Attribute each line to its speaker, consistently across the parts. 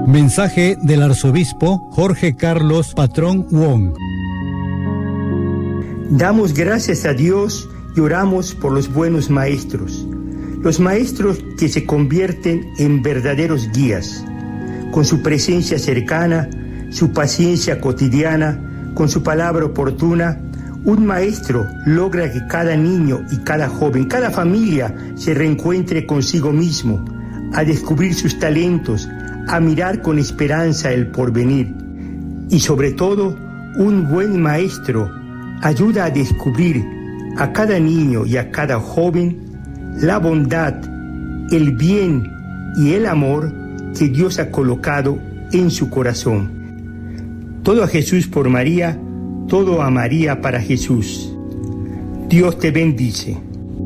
Speaker 1: Mensaje del arzobispo Jorge Carlos Patrón Wong.
Speaker 2: Damos gracias a Dios y oramos por los buenos maestros, los maestros que se convierten en verdaderos guías, con su presencia cercana, su paciencia cotidiana, con su palabra oportuna. Un maestro logra que cada niño y cada joven, cada familia se reencuentre consigo mismo, a descubrir sus talentos, a mirar con esperanza el porvenir. Y sobre todo, un buen maestro ayuda a descubrir a cada niño y a cada joven la bondad, el bien y el amor que Dios ha colocado en su corazón. Todo a Jesús por María, todo a María para Jesús. Dios te bendice.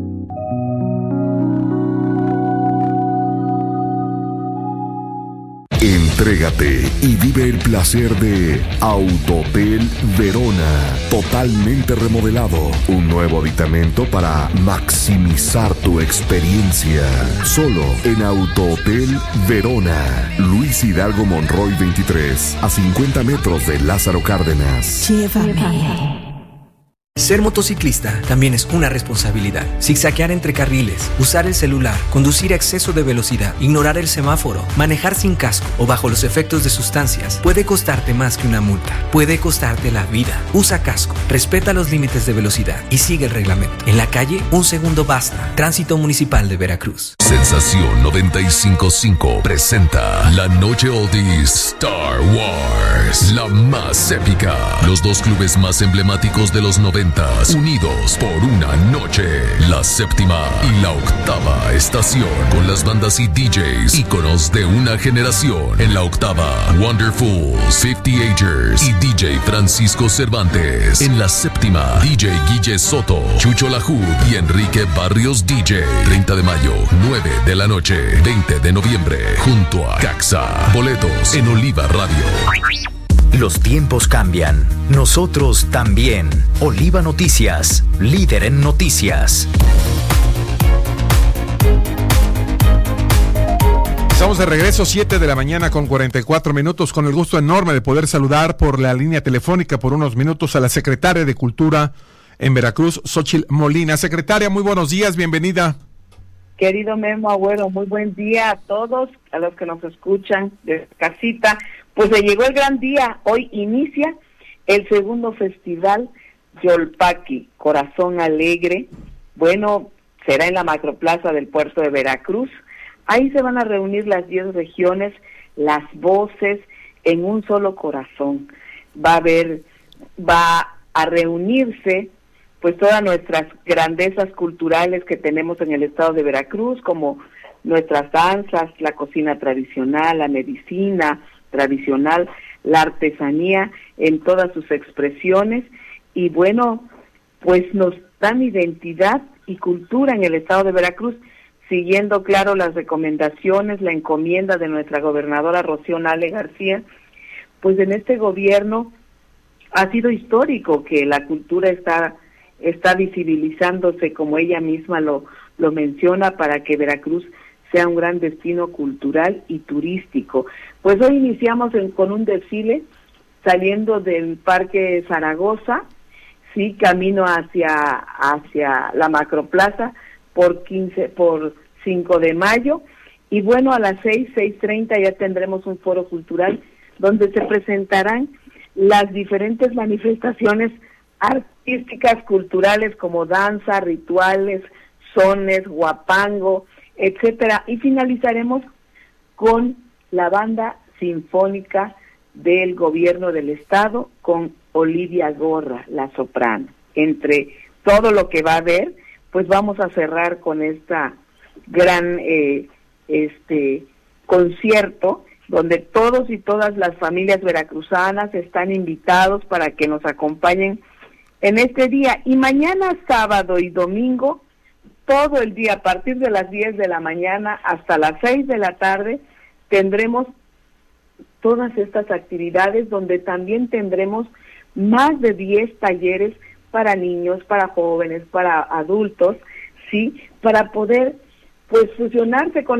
Speaker 3: Entrégate y vive el placer de Autohotel Verona. Totalmente remodelado. Un nuevo aditamento para maximizar tu experiencia. Solo en Autohotel Verona. Luis Hidalgo Monroy 23. A 50 metros de Lázaro Cárdenas.
Speaker 4: Llévame. Ser motociclista también es una responsabilidad. Zigzaguear entre carriles, usar el celular, conducir a exceso de velocidad, ignorar el semáforo, manejar sin casco o bajo los efectos de sustancias puede costarte más que una multa. Puede costarte la vida. Usa casco, respeta los límites de velocidad y sigue el reglamento. En la calle, un segundo basta. Tránsito Municipal de Veracruz.
Speaker 3: Sensación 95.5 presenta la noche oldies Star Wars, la más épica. Los dos clubes más emblemáticos de los 90 unidos por una noche. La séptima y la octava estación con las bandas y DJs íconos de una generación. En la octava, Wonderfuls, 50agers y DJ Francisco Cervantes. En la séptima, DJ Guille Soto, Chucho Lahoud y Enrique Barrios DJ. 30 de mayo, 9 de la noche, 20 de noviembre, junto a Caxa. Boletos en Oliva Radio.
Speaker 5: Los tiempos cambian, nosotros también. Oliva Noticias, líder en noticias.
Speaker 6: Estamos de regreso, 7 de la mañana con 44 minutos, con el gusto enorme de poder saludar por la línea telefónica por unos minutos a la secretaria de Cultura en Veracruz, Xóchitl Molina. Secretaria, muy buenos días, bienvenida.
Speaker 7: Querido Memo Agüero, muy buen día a todos, a los que nos escuchan de casita. Pues le llegó el gran día, hoy inicia el segundo festival Yolpaqui, Corazón Alegre. Bueno, será en la macroplaza del puerto de Veracruz. Ahí se van a reunir las 10 regiones, las voces en un solo corazón. Va a reunirse pues todas nuestras grandezas culturales que tenemos en el estado de Veracruz, como nuestras danzas, la cocina tradicional, la medicina tradicional, la artesanía en todas sus expresiones, y bueno, pues nos dan identidad y cultura en el estado de Veracruz, siguiendo, claro, las recomendaciones, la encomienda de nuestra gobernadora Rocío Nale García. Pues en este gobierno ha sido histórico que la cultura está visibilizándose, como ella misma lo menciona, para que Veracruz sea un gran destino cultural y turístico. Pues hoy iniciamos con un desfile saliendo del Parque Zaragoza, sí, camino hacia la macroplaza por 5 de mayo, y bueno, a las 6:30 ya tendremos un foro cultural donde se presentarán las diferentes manifestaciones artísticas, culturales, como danza, rituales, sones, guapango, etcétera, y finalizaremos con la banda sinfónica del gobierno del estado con Olivia Gorra, la soprano. Entre todo lo que va a haber, pues vamos a cerrar con esta gran concierto, donde todos y todas las familias veracruzanas están invitados para que nos acompañen en este día. Y mañana, sábado y domingo, todo el día, a partir de las 10 de la mañana hasta las 6 de la tarde, tendremos todas estas actividades, donde también tendremos más de 10 talleres para niños, para jóvenes, para adultos, sí, para poder pues fusionarse con